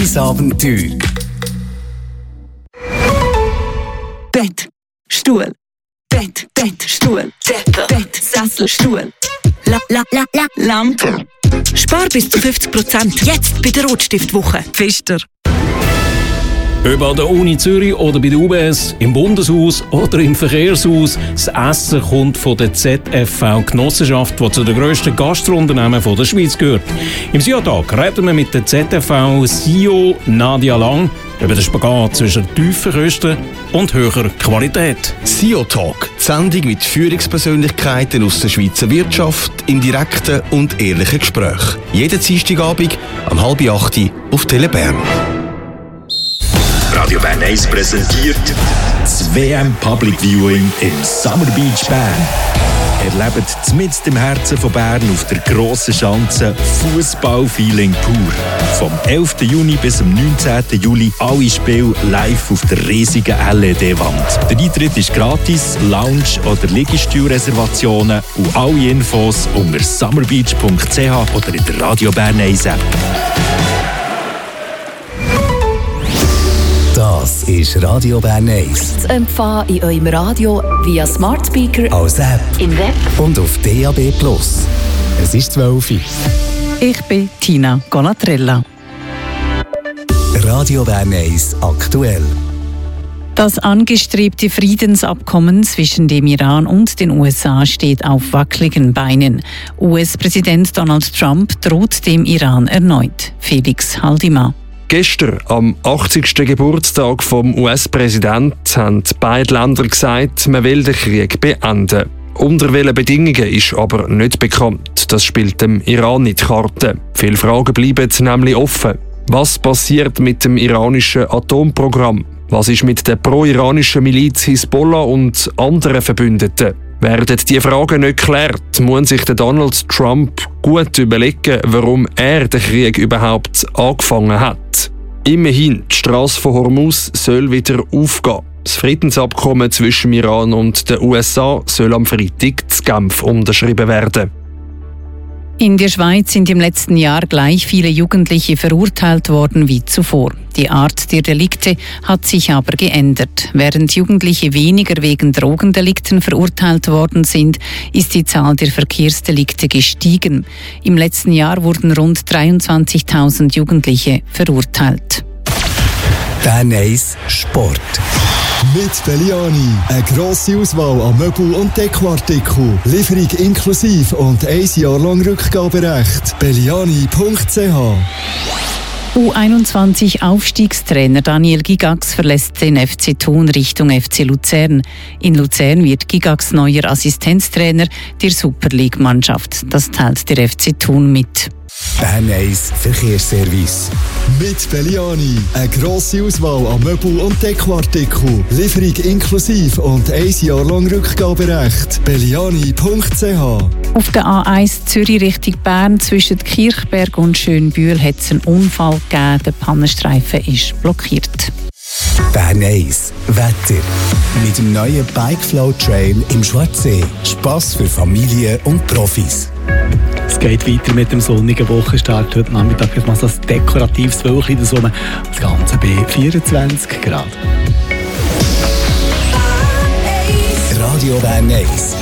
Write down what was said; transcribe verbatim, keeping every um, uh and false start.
Das Abenteuer. Bett, Stuhl, Bett, Bett, Stuhl, Decke, Bett, Sessel, Stuhl, la, la, la, la, Lampe. Spar bis zu fünfzig Prozent jetzt bei der Rotstiftwoche. Pfister. Ob an der Uni Zürich oder bei der U B S, im Bundeshaus oder im Verkehrshaus, das Essen kommt von der Z F V-Genossenschaft, die zu den grössten Gastrounternehmen der Schweiz gehört. Im S I A-Tag reden wir mit der Z F V-C E O Nadia Lang über den Spagat zwischen tiefen Kosten und höherer Qualität. S I A-Tag, die Sendung mit Führungspersönlichkeiten aus der Schweizer Wirtschaft im direkten und ehrlichen Gespräch. Jeden Dienstagabend um halb acht auf Tele Bern. Radio Bern eins präsentiert das W M Public Viewing im Summer Beach Bern. Erlebt mitten im Herzen von Bern auf der grossen Schanze Fußball-Feeling pur. Vom elften Juni bis zum neunzehnten Juli alle Spiele live auf der riesigen L E D-Wand. Der Eintritt ist gratis, Lounge- oder Liegestuhlreservationen und alle Infos unter summerbeach punkt c h oder in der Radio Bern eins App. Das ist Radio Bern eins. Zu empfangen in eurem Radio via Smart Speaker, Als App im Web und auf D A B plus. Es ist zwölf Uhr. Ich bin Tina Golatrella. Radio Bern eins aktuell. Das angestrebte Friedensabkommen zwischen dem Iran und den U S A steht auf wackeligen Beinen. U S-Präsident Donald Trump droht dem Iran erneut. Felix Haldima. Gestern, am achtzigsten Geburtstag vom U S-Präsidenten, haben beide Länder gesagt, man will den Krieg beenden. Unter welchen Bedingungen ist aber nicht bekannt. Das spielt dem Iran nicht die Karten. Viele Fragen bleiben nämlich offen. Was passiert mit dem iranischen Atomprogramm? Was ist mit der pro-iranischen Miliz Hisbollah und anderen Verbündeten? Werden diese Fragen nicht geklärt, muss sich der Donald Trump gut überlegen, warum er den Krieg überhaupt angefangen hat. Immerhin, die Strasse von Hormuz soll wieder aufgehen. Das Friedensabkommen zwischen Iran und den U S A soll am Freitag in Genf unterschrieben werden. In der Schweiz sind im letzten Jahr gleich viele Jugendliche verurteilt worden wie zuvor. Die Art der Delikte hat sich aber geändert. Während Jugendliche weniger wegen Drogendelikten verurteilt worden sind, ist die Zahl der Verkehrsdelikte gestiegen. Im letzten Jahr wurden rund dreiundzwanzigtausend Jugendliche verurteilt. Bern eins Sport. Mit Belliani. Eine grosse Auswahl an Möbel- und Dekoartikeln. Lieferung inklusive und ein Jahr lang Rückgaberecht. belliani punkt c h. U einundzwanzig Aufstiegstrainer Daniel Gigax verlässt den F C Thun Richtung F C Luzern. In Luzern wird Gigax neuer Assistenztrainer der Super League-Mannschaft. Das teilt der F C Thun mit. Bern eins Verkehrsservice. Mit Belliani. Eine grosse Auswahl an Möbel- und Dekoartikeln. Lieferung inklusive und ein Jahr lang Rückgaberecht. belliani punkt c h. Auf der A eins Zürich Richtung Bern zwischen Kirchberg und Schönbühl hat es einen Unfall gegeben. Der Pannenstreifen ist blockiert. Bern eins Wetter. Mit dem neuen Bikeflow Trail im Schwarzsee. Spass für Familien und Profis. Es geht weiter mit dem sonnigen Wochenstart. Heute Nachmittag wird man so ein dekoratives Wölkchen in der Sonne. Das Ganze bei vierundzwanzig Grad. Radio Bern eins.